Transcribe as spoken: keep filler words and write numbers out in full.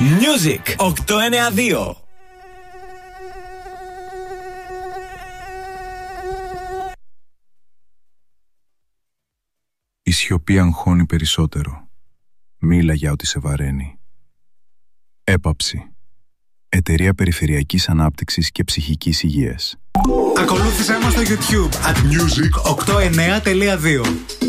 Music οκτακόσια ενενήντα δύο. Η σιωπή αγχώνει περισσότερο. Μίλα για ό,τι σε βαραίνει. Έπαψη. Εταιρεία Περιφερειακής Ανάπτυξης και Ψυχικής Υγείας. Ακολούθησέ μας στο YouTube at music οκτακόσια εννέα τελεία δύο.